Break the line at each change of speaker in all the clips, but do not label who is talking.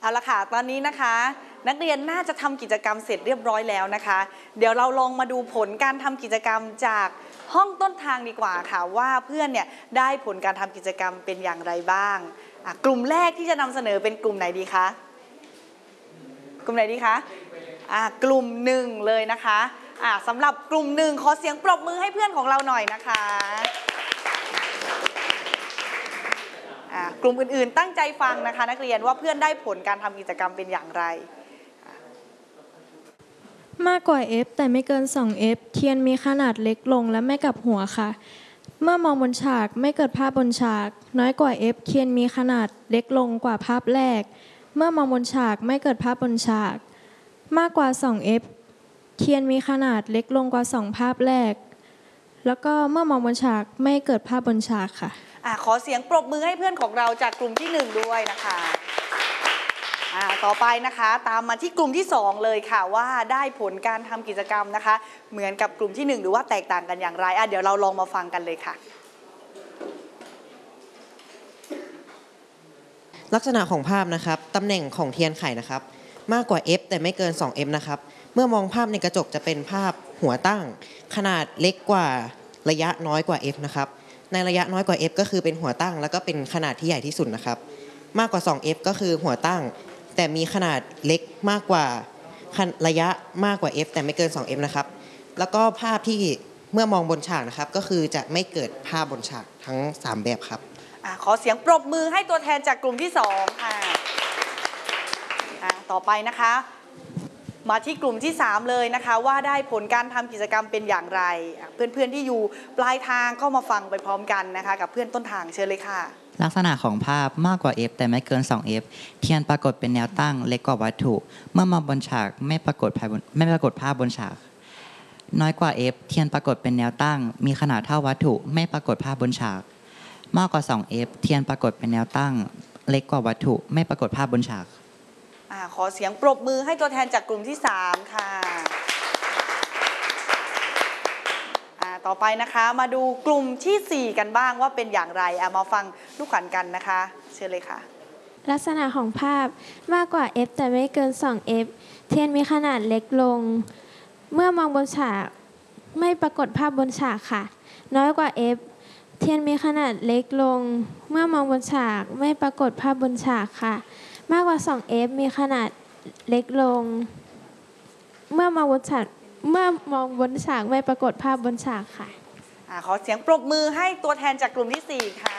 เอาละค่ะตอนนี้นะคะนักเรียนน่าจะทำกิจกรรมเสร็จเรียบร้อยแล้วนะคะเดี๋ยวเราลองมาดูผลการทำกิจกรรมจากห้องต้นทางดีกว่าค่ะว่าเพื่อนเนี่ยได้ผลการทำกิจกรรมเป็นอย่างไรบ้างกลุ่มแรกที่จะนำเสนอเป็นกลุ่มไหนดีคะกลุ่มไหนดีคะกลุ่มหนึ่งเลยนะคะสำหรับกลุ่มหนึ่งขอเสียงปรบมือให้เพื่อนของเราหน่อยนะคะกลุ่มอื่นๆตั้งใจฟังนะคะนักเรียนว่าเพื่อนได้ผลการทำกิจกรรมเป็นอย่างไร
มากกว่า f แต่ไม่เกิน 2f เทียนมีขนาดเล็กลงและไม่กลับหัวค่ะเมื่อมองบนฉากไม่เกิดภาพบนฉากน้อยกว่า f เทียนมีขนาดเล็กลงกว่าภาพแรกเมื่อมองบนฉากไม่เกิดภาพบนฉากมากกว่า 2f เทียนมีขนาดเล็กลงกว่า2ภาพแรกแล้วก็เมื่อมองบนฉากไม่เกิดภาพบนฉากค่ะ
ขอเสียงปรบมือให้เพื่อนของเราจากกลุ่มที่1ด้วยนะคะต่อไปนะคะตามมาที่กลุ่มที่2เลยค่ะว่าได้ผลการทำกิจกรรมนะคะเหมือนกับกลุ่มที่1หรือว่าแตกต่างกันอย่างไรเดี๋ยวเราลองมาฟังกันเลยค่ะ
ลักษณะของภาพนะครับตำแหน่งของเทียนไขนะครับมากกว่า f แต่ไม่เกิน 2f นะครับเมื่อมองภาพในกระจกจะเป็นภาพหัวตั้งขนาดเล็กกว่าระยะน้อยกว่า f นะครับในระยะน้อยกว่า f ก็คือเป็นหัวตั้งแล้วก็เป็นขนาดที่ใหญ่ที่สุดนะครับมากกว่า 2f ก็คือหัวตั้งแต่มีขนาดเล็กมากกว่าระยะมากกว่า f แต่ไม่เกิน 2f นะครับแล้วก็ภาพที่เมื่อมองบนฉากนะครับก็คือจะไม่เกิดภาพบนฉากทั้ง3แบบครับ
ขอเสียงปรบมือให้ตัวแทนจากกลุ่มที่2ค่ะต่อไปนะคะมาที่กลุ่มที่3เลยนะคะว่าได้ผลการทำกิจกรรมเป็นอย่างไรเพื่อนๆที่อยู่ปลายทางก็มาฟังไปพร้อมกันนะคะกับเพื่อนต้นทางเชิญเลยค่ะ
ลักษณะของภาพมากกว่า f แต่ไม่เกิน 2f เทียนปรากฏเป็นแนวตั้งเล็กกว่าวัตถุเมื่อมองบนฉากไม่ปรากฏภาพบนฉากน้อยกว่า f เทียนปรากฏเป็นแนวตั้งมีขนาดเท่าวัตถุไม่ปรากฏภาพบนฉากมากกว่า 2f เทียนปรากฏเป็นแนวตั้งเล็กกว่าวัตถุไม่ปรากฏภาพบนฉาก
ขอเสียงปรบมือให้ตัวแทนจากกลุ่มที่3ค่ะต่อไปนะคะมาดูกลุ่มที่4กันบ้างว่าเป็นอย่างไรมาฟังลูกขวัญกันนะคะเชิญเลยค่ะ
ลักษณะของภาพมากกว่า f แต่ไม่เกิน 2f เทียนมีขนาดเล็กลงเมื่อมองบนฉากไม่ปรากฏภาพบนฉากค่ะน้อยกว่า f เทียนมีขนาดเล็กลงเมื่อมองบนฉากไม่ปรากฏภาพบนฉากค่ะมากกว่า 2f มีขนาดเล็กลงเมื่อมองบนฉากไม่ปรากฏภาพบนฉากค่ะ
ขอเสียงปรบมือให้ตัวแทนจากกลุ่มที่4ค่ะ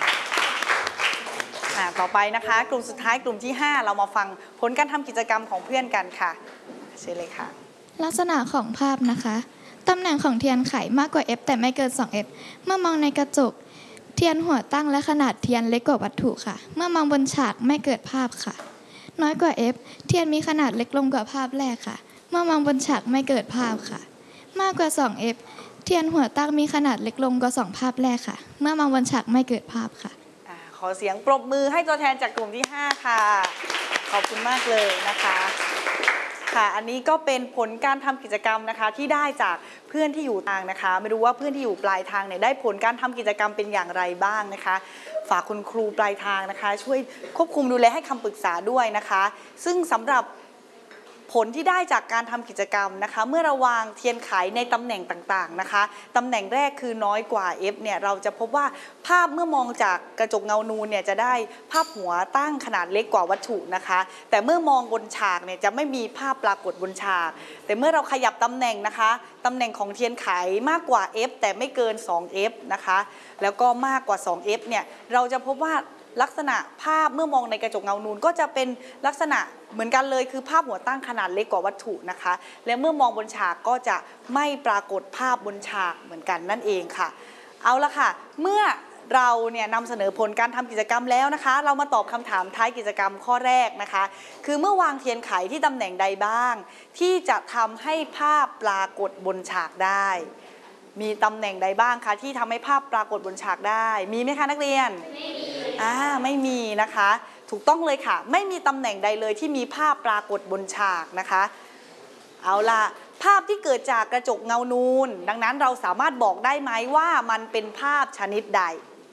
ต่อไปนะคะกลุ่มสุดท้ายกลุ่มที่5เรามาฟังผลการทำกิจกรรมของเพื่อนกันค่ะเชิญเลยค่ะ
ลักษณะของภาพนะคะตำแหน่งของเทียนไขมากกว่า f แต่ไม่เกิน 2f เมื่อมองในกระจกเทียนหัวตั้งและขนาดเทียนเล็กกว่าวัตถุค่ะเมื่อมองบนฉากไม่เกิดภาพค่ะน้อยกว่า f เทียนมีขนาดเล็กลงกว่าภาพแรกค่ะเมื่อมองบนฉากไม่เกิดภาพค่ะมากกว่า 2f เทียนหัวตั้งมีขนาดเล็กลงกว่า2ภาพแรกค่ะเมื่อมองบนฉากไม่เกิดภาพค่ะ
ขอเสียงปรบมือให้ตัวแทนจากกลุ่มที่5ค่ะขอบคุณมากเลยนะคะค่ะอันนี้ก็เป็นผลการทำกิจกรรมนะคะที่ได้จากเพื่อนที่อยู่ทางนะคะไม่รู้ว่าเพื่อนที่อยู่ปลายทางเนี่ยได้ผลการทำกิจกรรมเป็นอย่างไรบ้างนะคะฝากคุณครูปลายทางนะคะช่วยควบคุมดูแลให้คำปรึกษาด้วยนะคะซึ่งสำหรับผลที่ได้จากการทำกิจกรรมนะคะเมื่อเราวางเทียนไขในตำแหน่งต่างๆนะคะตำแหน่งแรกคือน้อยกว่า f เนี่ยเราจะพบว่าภาพเมื่อมองจากกระจกเงานูนเนี่ยจะได้ภาพหัวตั้งขนาดเล็กกว่าวัตถุนะคะแต่เมื่อมองบนฉากเนี่ยจะไม่มีภาพปรากฏบนฉากแต่เมื่อเราขยับตำแหน่งนะคะตำแหน่งของเทียนไขมากกว่า f แต่ไม่เกิน 2f นะคะแล้วก็มากกว่า 2f เนี่ยเราจะพบว่าลักษณะภาพเมื่อมองในกระจกเงานูนก็จะเป็นลักษณะเหมือนกันเลยคือภาพหัวตั้งขนาดเล็กกว่าวัตถุนะคะและเมื่อมองบนฉากก็จะไม่ปรากฏภาพบนฉากเหมือนกันนั่นเองค่ะเอาละค่ะเมื่อเราเนี่ยนำเสนอผลการทำกิจกรรมแล้วนะคะเรามาตอบคำถามท้ายกิจกรรมข้อแรกนะคะคือเมื่อวางเทียนไขที่ตำแหน่งใดบ้างที่จะทำให้ภาพปรากฏบนฉากได้มีตำแหน่งใดบ้างคะที่ทำให้ภาพปรากฏบนฉากได้มีไหมคะนักเรียนไม่มีนะคะถูกต้องเลยค่ะไม่มีตำแหน่งใดเลยที่มีภาพปรากฏบนฉากนะคะเอาล่ะภาพที่เกิดจากกระจกเงานูนดังนั้นเราสามารถบอกได้ไหมว่ามันเป็นภาพชนิดใด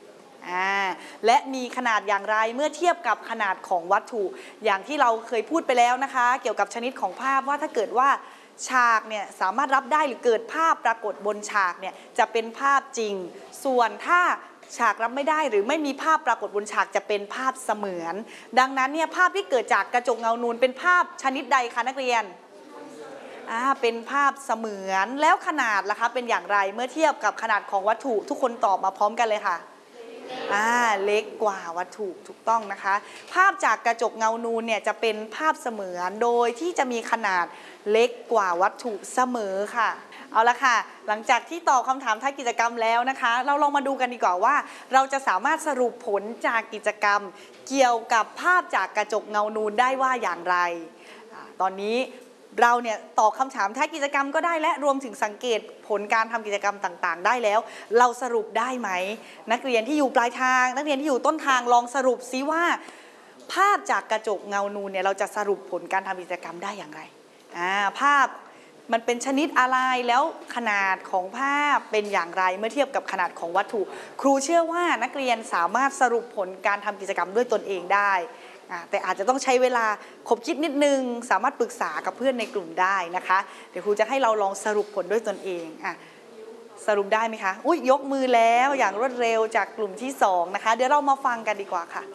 และมีขนาดอย่างไรเมื่อเทียบกับขนาดของวัตถุอย่างที่เราเคยพูดไปแล้วนะคะ เกี่ยวกับชนิดของภาพว่าถ้าเกิดว่าฉากเนี่ยสามารถรับได้หรือเกิดภาพปรากฏบนฉากเนี่ยจะเป็นภาพจริงส่วนถ้าฉากรับไม่ได้หรือไม่มีภาพปรากฏบนฉากจะเป็นภาพเสมือนดังนั้นเนี่ยภาพที่เกิดจากกระจกเงานูนเป็นภาพชนิดใดคะนักเรียนเป็นภาพเสมือนแล้วขนาดล่ะคะเป็นอย่างไรเมื่อเทียบกับขนาดของวัตถุทุกคนตอบมาพร้อมกันเลยค่ะเล็กกว่าวัตถุถูกต้องนะคะภาพจากกระจกเงานูนเนี่ยจะเป็นภาพเสมือนโดยที่จะมีขนาดเล็กกว่าวัตถุเสมอค่ะเอาละค่ะหลังจากที่ตอบคำถามท้ายกิจกรรมแล้วนะคะเราลองมาดูกันดีกว่าว่าเราจะสามารถสรุปผลจากกิจกรรมเกี่ยวกับภาพจากกระจกเงานูนได้ว่าอย่างไรตอนนี้เราเนี่ยตอบคำถามท้ายกิจกรรมก็ได้และรวมถึงสังเกตผลการทำกิจกรรมต่างๆได้แล้วเราสรุปได้ไหมนักเรียนที่อยู่ปลายทางนักเรียนที่อยู่ต้นทางลองสรุปซิว่าภาพจากกระจกเงานูนเนี่ยเราจะสรุปผลการทำกิจกรรมได้อย่างไรภาพมันเป็นชนิดอะไรแล้วขนาดของภาพเป็นอย่างไรเมื่อเทียบกับขนาดของวัตถุครูเชื่อว่านักเรียนสามารถสรุปผลการทำกิจกรรมด้วยตนเองได้แต่อาจจะต้องใช้เวลาคบคิดนิดนึงสามารถปรึกษากับเพื่อนในกลุ่มได้นะคะเดี๋ยวครูจะให้เราลองสรุปผลด้วยตนเองสรุปได้ไหมคะยกมือแล้วอย่างรวดเร็วจากกลุ่มที่2นะคะเดี๋ยวเรามาฟังกันดีกว่าค่ะ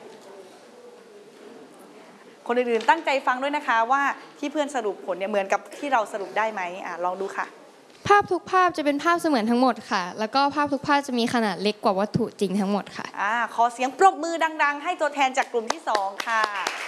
คนอื่นๆตั้งใจฟังด้วยนะคะว่าที่เพื่อนสรุปผลเนี่ยเหมือนกับที่เราสรุปได้ไหมลองดูค่ะ
ภาพทุกภาพจะเป็นภาพเสมือนทั้งหมดค่ะแล้วก็ภาพทุกภาพจะมีขนาดเล็กกว่าวัตถุจริงทั้งหมดค่ะ
ขอเสียงปรบมือดังๆให้ตัวแทนจากกลุ่มที่2ค่ะ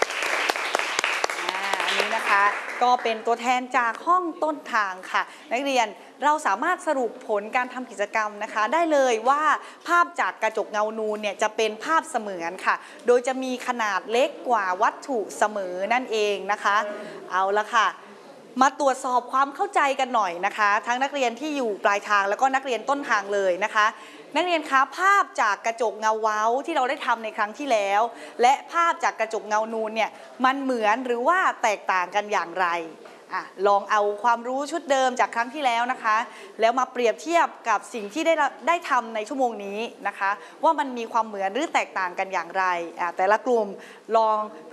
อันนี้นะคะก็เป็นตัวแทนจากห้องต้นทางค่ะนักเรียนเราสามารถสรุปผลการทำกิจกรรมนะคะได้เลยว่าภาพจากกระจกเงานูนเนี่ยจะเป็นภาพเสมือนค่ะโดยจะมีขนาดเล็กกว่าวัตถุเสมอนั่นเองนะคะเอาละค่ะมาตรวจสอบความเข้าใจกันหน่อยนะคะทั้งนักเรียนที่อยู่ปลายทางแล้วก็นักเรียนต้นทางเลยนะคะนักเรียนคะภาพจากกระจกเงาเว้าที่เราได้ทำในครั้งที่แล้วและภาพจากกระจกเงานูนเนี่ยมันเหมือนหรือว่าแตกต่างกันอย่างไรลองเอาความรู้ชุดเดิมจากครั้งที่แล้วนะคะแล้วมาเปรียบเทียบกับสิ่งที่ได้ทำในชั่วโมงนี้นะคะว่ามันมีความเหมือนหรือแตกต่างกันอย่างไรแต่ละกลุ่มลอง